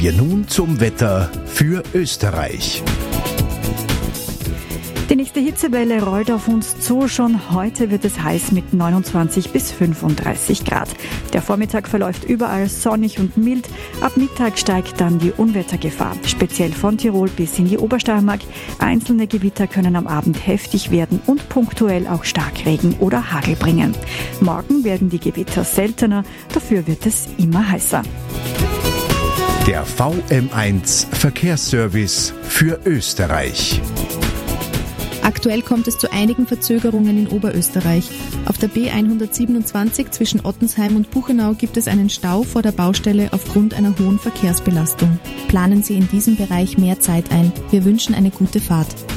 Wir nun zum Wetter für Österreich. Die nächste Hitzewelle rollt auf uns zu. Schon heute wird es heiß mit 29 bis 35 Grad. Der Vormittag verläuft überall sonnig und mild. Ab Mittag steigt dann die Unwettergefahr, speziell von Tirol bis in die Obersteiermark. Einzelne Gewitter können am Abend heftig werden und punktuell auch Starkregen oder Hagel bringen. Morgen werden die Gewitter seltener, dafür wird es immer heißer. Der VM1 Verkehrsservice für Österreich. Aktuell kommt es zu einigen Verzögerungen in Oberösterreich. Auf der B127 zwischen Ottensheim und Buchenau gibt es einen Stau vor der Baustelle aufgrund einer hohen Verkehrsbelastung. Planen Sie in diesem Bereich mehr Zeit ein. Wir wünschen eine gute Fahrt.